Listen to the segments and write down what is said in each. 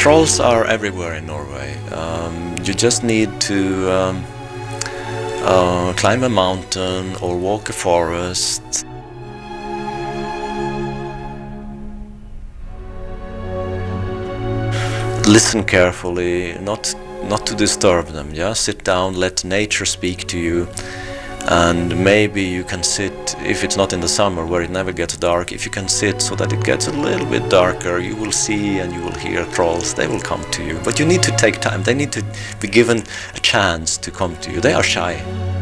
Trolls are everywhere in Norway. You just need to climb a mountain or walk a forest. Listen carefully, not to disturb them. Just sit down, let nature speak to you. And maybe you can sit, if it's not in the summer where it never gets dark, if you can sit so that it gets a little bit darker, you will see and you will hear trolls. They will come to you. But you need to take time. They need to be given a chance to come to you. They are shy.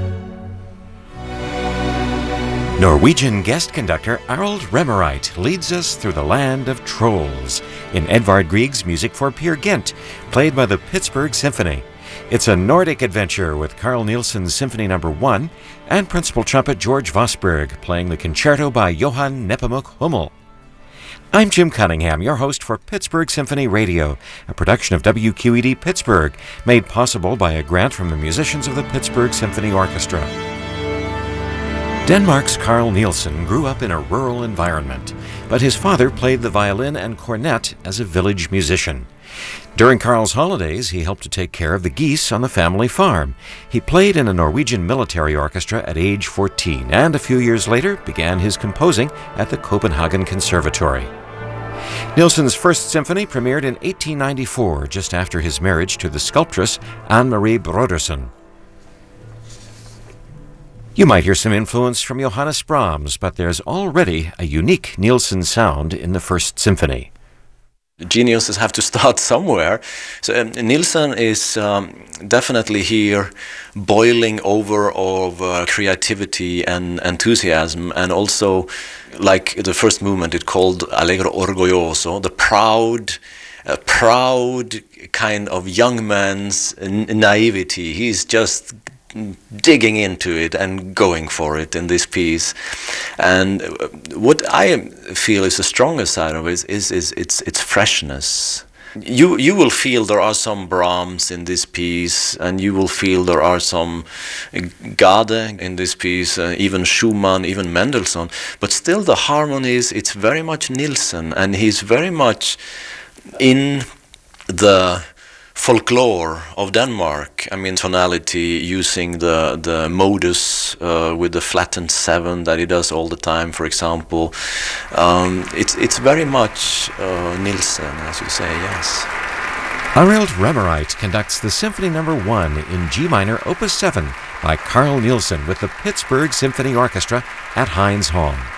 Norwegian guest conductor Arild Remmereit leads us through the land of trolls in Edvard Grieg's music for Peer Gynt, played by the Pittsburgh Symphony. It's a Nordic adventure with Carl Nielsen's Symphony No. 1 and principal trumpet George Vosberg playing the concerto by Johann Nepomuk Hummel. I'm Jim Cunningham, your host for Pittsburgh Symphony Radio, a production of WQED Pittsburgh, made possible by a grant from the musicians of the Pittsburgh Symphony Orchestra. Denmark's Carl Nielsen grew up in a rural environment, but his father played the violin and cornet as a village musician. During Carl's holidays, he helped to take care of the geese on the family farm. He played in a Norwegian military orchestra at age 14, and a few years later began his composing at the Copenhagen Conservatory. Nielsen's first symphony premiered in 1894, just after his marriage to the sculptress Anne-Marie Brodersen. You might hear some influence from Johannes Brahms, but there's already a unique Nielsen sound in the First Symphony. Geniuses have to start somewhere. So Nielsen is definitely here boiling over of creativity and enthusiasm, and also, like the first movement, it's called Allegro Orgoglioso, the proud kind of young man's naivety. He's just digging into it and going for it in this piece. And what I feel is the strongest side of it is its freshness. You will feel there are some Brahms in this piece, and you will feel there are some Gade in this piece, even Schumann, even Mendelssohn, but still the harmonies, it's very much Nielsen, and he's very much in the folklore of Denmark. I mean, tonality, using the modus with the flattened 7 that he does all the time, for example. It's very much Nielsen, as you say, yes. Arild Remmereit conducts the Symphony No. 1 in G minor, Opus 7 by Carl Nielsen with the Pittsburgh Symphony Orchestra at Heinz Hall.